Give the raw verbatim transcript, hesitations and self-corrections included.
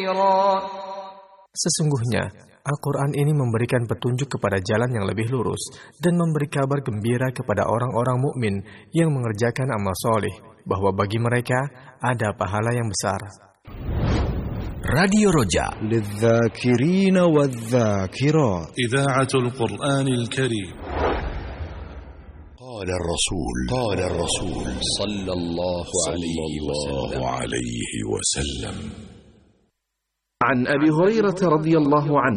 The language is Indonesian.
بصيرا. Sesungguhnya Al-Quran ini memberikan petunjuk kepada jalan yang lebih lurus dan memberi kabar gembira kepada orang-orang mukmin yang mengerjakan amal soleh bahwa bagi mereka ada pahala yang besar. Radio Roja للذاكرين والذاكرات إذاعة القرآن الكريم. قال الرسول قال الرسول صلى الله عليه وسلم عن أبي هريرة رضي الله عنه